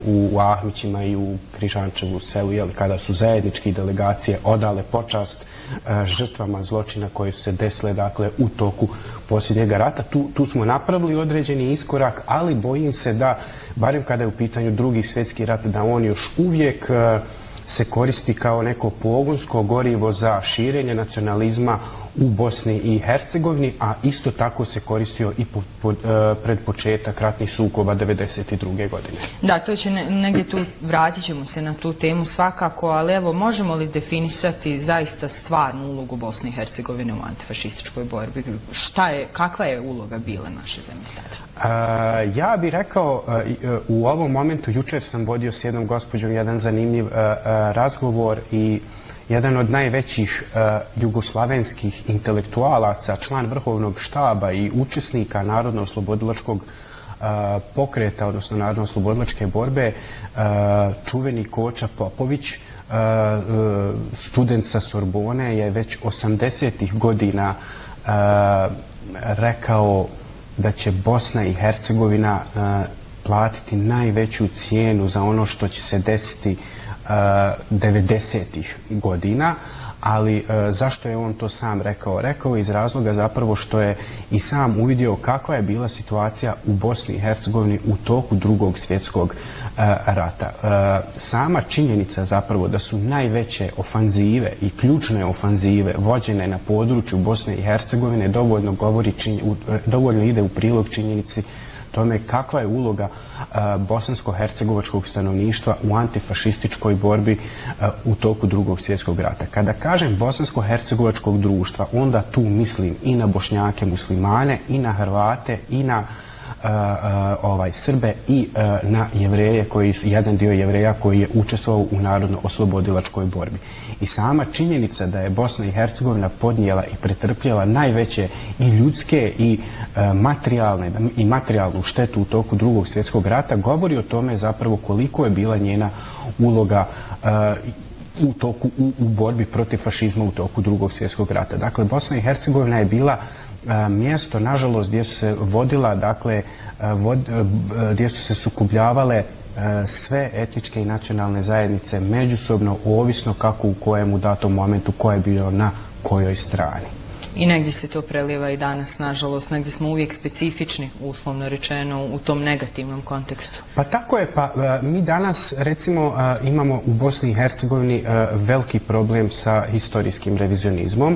u Ahmićima i u Križančevu selu, kada su zajednički delegacije odale počast žrtvama zločina koji su se desile u toku posljednjeg rata. Tu smo napravili određeni iskorak, ali bojim se da, barem kada je u pitanju Drugi svjetski rat, da on još uvijek se koristi kao neko pogonsko gorivo za širenje nacionalizma u Bosni i Hercegovini, a isto tako se koristio i pred početak ratnih sukoba 1992. godine. Da, to će negdje tu, vratit ćemo se na tu temu svakako, ali evo, možemo li definisati zaista stvarnu ulogu Bosne i Hercegovine u antifašističkoj borbi? Kakva je uloga bila naše zemlje tada? Ja bih rekao, u ovom momentu, jučer sam vodio s jednom gospođom jedan zanimljiv razgovor i jedan od najvećih jugoslavenskih intelektualaca, član Vrhovnog štaba i učesnika Narodno-oslobodilačkog pokreta, odnosno Narodno-oslobodilačke borbe, čuveni Koča Popović, student sa Sorbone, je već 80-ih godina rekao da će Bosna i Hercegovina platiti najveću cijenu za ono što će se desiti 90-ih godina, ali zašto je on to sam rekao? Rekao iz razloga zapravo što je i sam uvidio kakva je bila situacija u Bosni i Hercegovini u toku Drugog svjetskog rata. Sama činjenica zapravo da su najveće ofanzive i ključne ofanzive vođene na području Bosne i Hercegovine dovoljno ide u prilog činjenici tome kakva je uloga bosansko-hercegovačkog stanovništva u antifašističkoj borbi u toku Drugog svjetskog rata. Kada kažem bosansko-hercegovačkog društva, onda tu mislim i na Bošnjake muslimane, i na Hrvate, i na Srbe, i na Jevreje, jedan dio Jevreja koji je učestvovao u Narodno-oslobodilačkoj borbi. I sama činjenica da je Bosna i Hercegovina podnijela i pretrpjela najveće i ljudske i materijalnu štetu u toku Drugog svjetskog rata govori o tome zapravo koliko je bila njena uloga u borbi protiv fašizma u toku Drugog svjetskog rata. Dakle, Bosna i Hercegovina je bila mjesto, nažalost, gdje su se vodila, gdje su se sukobljavale sve etničke i nacionalne zajednice međusobno, ovisno kako u kojem u datom momentu ko je bio na kojoj strani. I negdje se to prelijeva i danas, nažalost, negdje smo uvijek specifični, uslovno rečeno, u tom negativnom kontekstu. Pa tako je, mi danas recimo imamo u Bosni i Hercegovini veliki problem sa historijskim revizionizmom.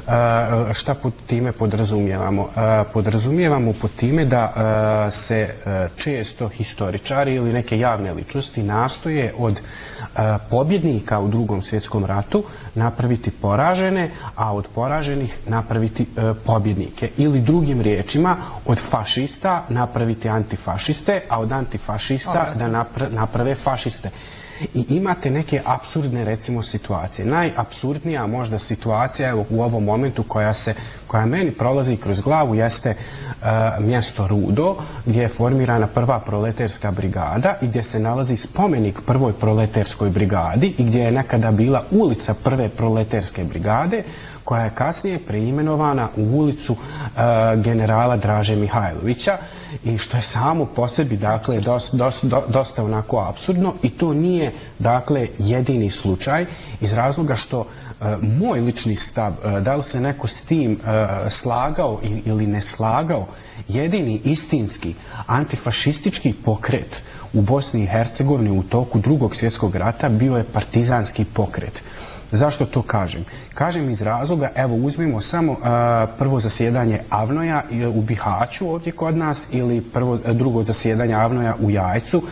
Šta pod time podrazumijevamo? Podrazumijevamo pod time da se često historičari ili neke javne ličnosti nastoje od pobjednika u Drugom svjetskom ratu napraviti poražene, a od poraženih napraviti pobjednike. Ili drugim riječima, od fašista napraviti antifašiste, a od antifašista da naprave fašiste. I imate neke apsurdne, recimo, situacije. Najapsurdnija možda situacija u ovom momentu koja meni prolazi kroz glavu jeste mjesto Rudo, gdje je formirana prva proletarska brigada i gdje se nalazi spomenik prvoj proletarskoj brigadi i gdje je nekada bila ulica prve proletarske brigade, koja je kasnije preimenovana u ulicu generala Draže Mihajlovića, i što je samo po sebi, dakle, dosta onako apsurdno, i to nije, dakle, jedini slučaj, iz razloga što moj lični stav, da li se neko s tim slagao ili ne slagao, jedini istinski antifašistički pokret u Bosni i Hercegovini u toku Drugog svjetskog rata bio je partizanski pokret. Zašto to kažem? Kažem iz razloga, evo uzmimo samo prvo zasjedanje Avnoja u Bihaću ovdje kod nas, ili drugo zasjedanje Avnoja u Jajcu.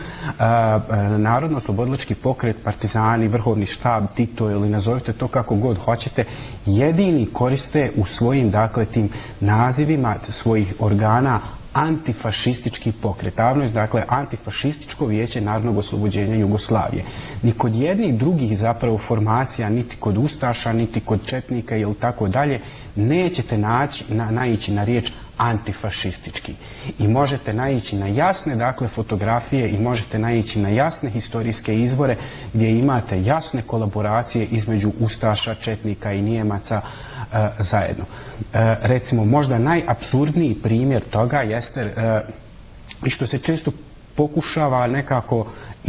Narodno-oslobodilački pokret, partizani, Vrhovni štab, Tito, ili nazovite to kako god hoćete, jedini koriste u svojim, dakle, tim nazivima svojih organa antifašistički pokret. Avnoj, dakle, antifašističko vijeće narodnog oslobođenja Jugoslavije. Ni kod jednih drugih zapravo formacija, niti kod ustaša, niti kod četnika ili tako dalje, nećete naići na riječ antifašistički. I možete naići na jasne, dakle, fotografije i možete naići na jasne historijske izvore gdje imate jasne kolaboracije između ustaša, četnika i Nijemaca zajedno. Recimo, možda najapsurdniji primjer toga jeste i što se često pokušava nekako